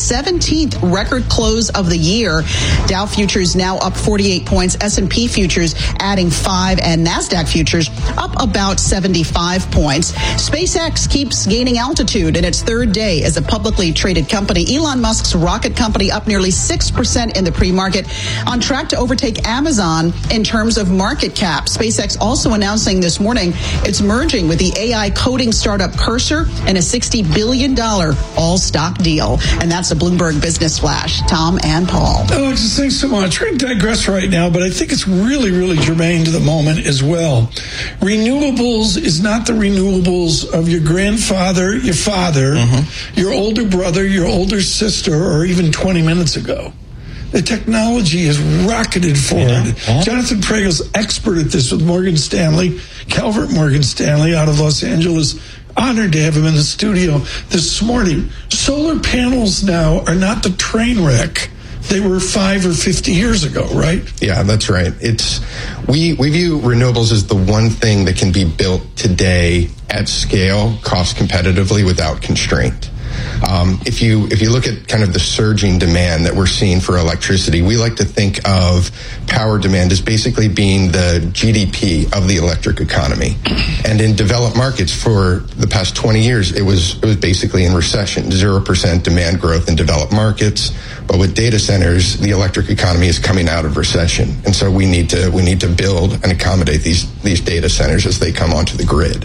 17th record close of the year. Dow futures now up 48 points, S&P futures adding 5, and NASDAQ futures up about 75 points. SpaceX keeps gaining altitude in its third day as a publicly traded company. Elon Musk's rocket company up nearly 6% in the pre-market, on track to overtake Amazon in terms of market cap. SpaceX also announcing this morning it's merging with the AI coding startup Cursor in a $60 billion all-stock deal. And that's a Bloomberg Business Flash. Tom and Paul. Alexis, thanks so much. We're going to digress right now, but I think it's really, really germane to the moment as well. Renewables is not the renewables of your grandfather, your father, your older brother, your older sister, or even 20 minutes ago. The technology has rocketed forward. Yeah. Jonathan Pragel's expert at this with Morgan Stanley, Calvert Morgan Stanley out of Los Angeles. Honored to have him in the studio this morning. Solar panels now are not the train wreck they were 5 or 50 years ago, right? Yeah, that's right. We view renewables as the one thing that can be built today at scale, cost competitively, without constraint. If you look at kind of the surging demand that we're seeing for electricity, we like to think of power demand as basically being the GDP of the electric economy. And in developed markets for the past 20 years, it was basically in recession, 0% demand growth in developed markets. But with data centers, the electric economy is coming out of recession. And so we need to build and accommodate these data centers as they come onto the grid.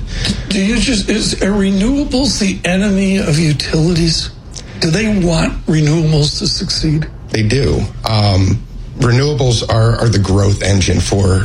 Are renewables the enemy of utilities? Do they want renewables to succeed? They do. Renewables are the growth engine for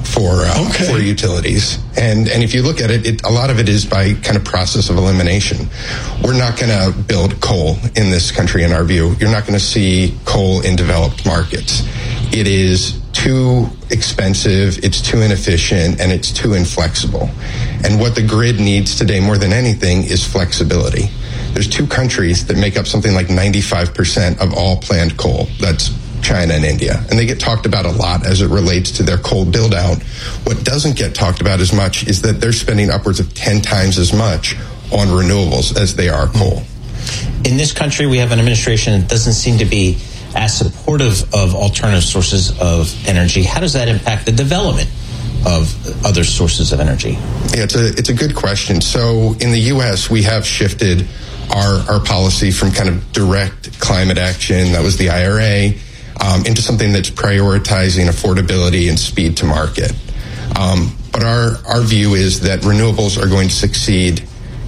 utilities. And if you look at it, a lot of it is by kind of process of elimination. We're not going to build coal in this country, in our view. You're not going to see coal in developed markets. It is too expensive, it's too inefficient, and it's too inflexible. And what the grid needs today more than anything is flexibility. There's 2 countries that make up something like 95% of all planned coal. That's China and India. And they get talked about a lot as it relates to their coal build out. What doesn't get talked about as much is that they're spending upwards of 10 times as much on renewables as they are coal. In this country, we have an administration that doesn't seem to be as supportive of alternative sources of energy. How does that impact the development of other sources of energy? Yeah, it's a good question. So in the U.S., we have shifted our policy from kind of direct climate action, that was the IRA, into something that's prioritizing affordability and speed to market. But our view is that renewables are going to succeed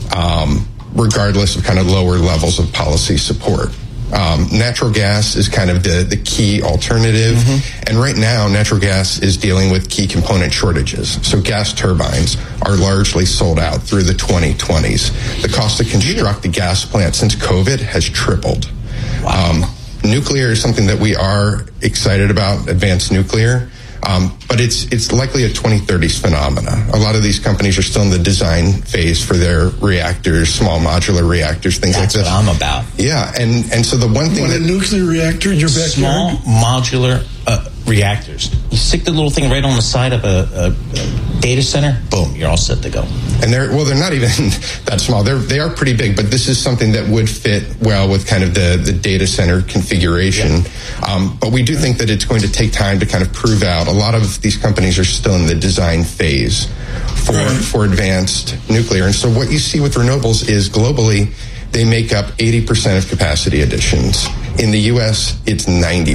regardless of kind of lower levels of policy support. Natural gas is kind of the key alternative. And right now, natural gas is dealing with key component shortages. So gas turbines are largely sold out through the 2020s. The cost to construct a gas plant since COVID has tripled. Wow. Nuclear is something that we are excited about, advanced nuclear. But it's likely a 2030s phenomena. A lot of these companies are still in the design phase for their reactors, small modular reactors, things like this. That's what I'm about. Yeah, and so the one thing a nuclear reactor in your backyard? Small modular reactors. You stick the little thing right on the side of a data center, boom, you're all set to go. And they're not even that small. They are pretty big, but this is something that would fit well with kind of the data center configuration. Yeah. But we do think that it's going to take time to kind of prove out. A lot of these companies are still in the design phase for advanced nuclear. And so what you see with renewables is globally, they make up 80% of capacity additions. In the U.S., it's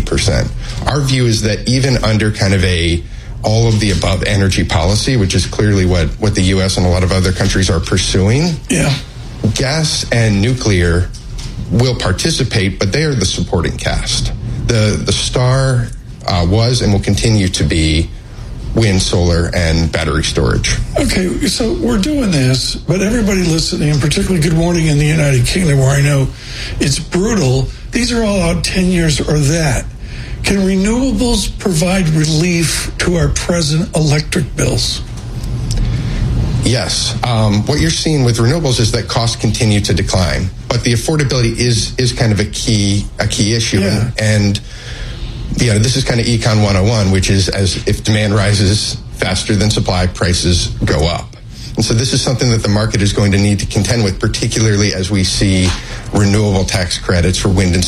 90%. Our view is that even under kind of all of the above energy policy, which is clearly what the U.S. and a lot of other countries are pursuing, gas and nuclear will participate, but they are the supporting cast. The star was and will continue to be wind, solar, and battery storage. Okay, so we're doing this, but everybody listening, and particularly Good Morning in the United Kingdom, where I know it's brutal, these are all out 10 years or that. Can renewables provide relief to our present electric bills? Yes. What you're seeing with renewables is that costs continue to decline, but the affordability is kind of a key issue. Yeah. And this is kind of Econ 101, which is as if demand rises faster than supply, prices go up. And so this is something that the market is going to need to contend with, particularly as we see renewable tax credits for wind and